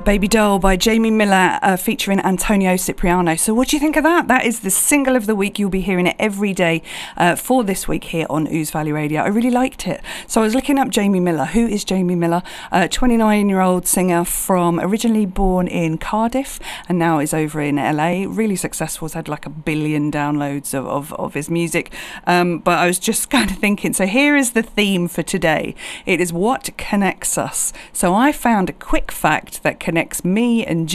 Baby Doll by Jamie Miller featuring Antonio Cipriano. So what do you think of that? That is the single of the week. You'll be hearing it every day for this week here on Ouse Valley Radio. I really liked it. So I was looking up Jamie Miller. Who is Jamie Miller? 29-year-old singer from originally born in Cardiff and now is over in LA. Really successful. Has had like 1 billion downloads of his music. But I was just kind of thinking, so here is the theme for today. It is what connects us. So I found a quick fact that connects me and